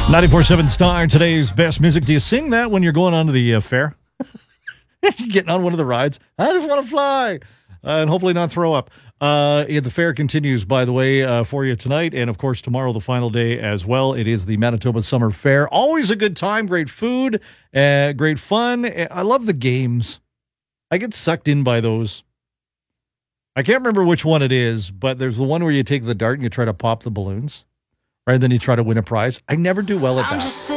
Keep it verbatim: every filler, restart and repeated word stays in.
ninety-four point seven Star, today's best music. Do you sing that when you're going on to the uh, fair? Getting on one of the rides? I just want to fly uh, and hopefully not throw up. Uh, yeah, the fair continues, by the way, uh, for you tonight. And, of course, tomorrow, the final day as well. It is the Manitoba Summer Fair. Always a good time, great food, uh, great fun. I love the games. I get sucked in by those. I can't remember which one it is, but there's the one where you take the dart and you try to pop the balloons. Right, and then you try to win a prize. I never do well at that.